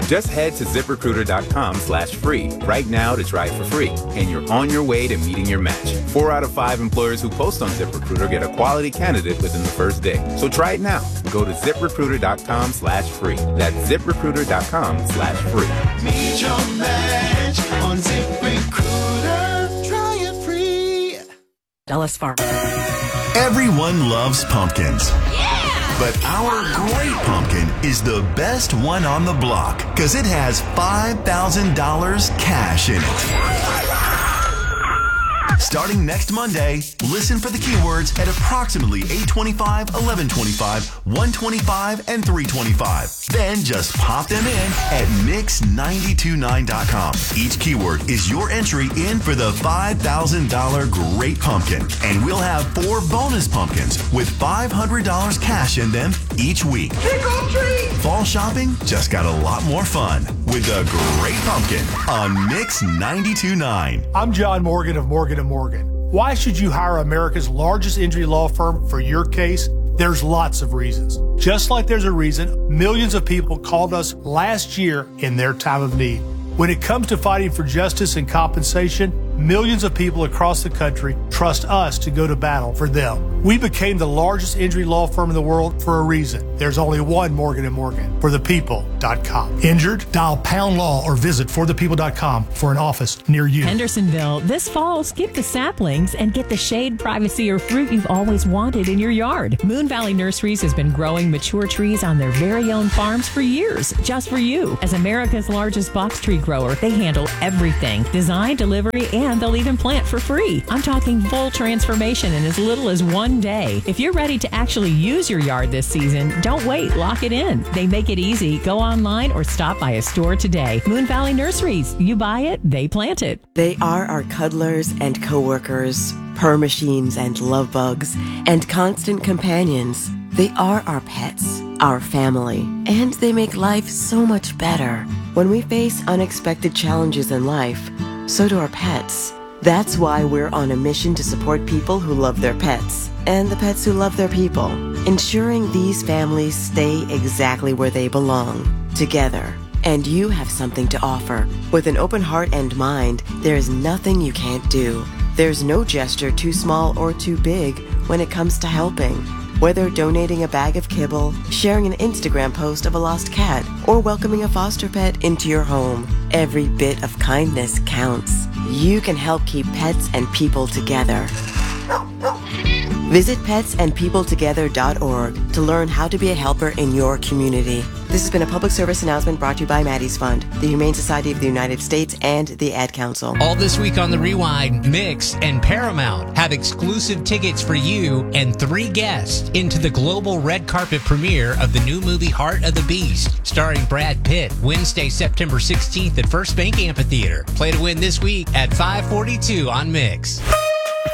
Just head to ZipRecruiter.com/free right now to try it for free, and you're on your way to meeting your match. 4 out of 5 employers who post on ZipRecruiter get a quality candidate within the first day. So try it now. Go to ZipRecruiter.com/free. That's ZipRecruiter.com/free. Meet your match on ZipRecruiter. Try it free. Dallas Farm. Everyone loves pumpkins. But our great pumpkin is the best one on the block because it has $5,000 cash in it. Starting next Monday, listen for the keywords at approximately 8:25, 11:25, 1:25, and 3:25. Then just pop them in at mix929.com. Each keyword is your entry in for the $5,000 Great Pumpkin. And we'll have 4 bonus pumpkins with $500 cash in them each week. Trick or treat! Fall shopping just got a lot more fun with the Great Pumpkin on Mix 92.9. I'm John Morgan of Morgan & Morgan. Why should you hire America's largest injury law firm for your case? There's lots of reasons. Just like there's a reason millions of people called us last year in their time of need. When it comes to fighting for justice and compensation, millions of people across the country trust us to go to battle for them. We became the largest injury law firm in the world for a reason. There's only one Morgan & Morgan, forthepeople.com. Injured? Dial pound law or visit forthepeople.com for an office near you. Hendersonville, this fall, skip the saplings and get the shade, privacy, or fruit you've always wanted in your yard. Moon Valley Nurseries has been growing mature trees on their very own farms for years, just for you. As America's largest box tree grower, they handle everything. Design, delivery, and they'll even plant for free. I'm talking full transformation in as little as 1 day. If you're ready to actually use your yard this season, don't wait. Lock it in. They make it easy. Go online or stop by a store today. Moon Valley Nurseries. You buy it, they plant it. They are our cuddlers and coworkers, purr machines and love bugs, and constant companions. They are our pets, our family, and they make life so much better. When we face unexpected challenges in life, so do our pets. That's why we're on a mission to support people who love their pets and the pets who love their people, ensuring these families stay exactly where they belong, together. And you have something to offer. With an open heart and mind, there is nothing you can't do. There's no gesture too small or too big when it comes to helping. Whether donating a bag of kibble, sharing an Instagram post of a lost cat, or welcoming a foster pet into your home, every bit of kindness counts. You can help keep pets and people together. Visit petsandpeopletogether.org to learn how to be a helper in your community. This has been a public service announcement brought to you by Maddie's Fund, the Humane Society of the United States, and the Ad Council. All this week on The Rewind, Mix and Paramount have exclusive tickets for you and 3 guests into the global red carpet premiere of the new movie Heart of the Beast, starring Brad Pitt, Wednesday, September 16th at First Bank Amphitheater. Play to win this week at 5:42 on Mix.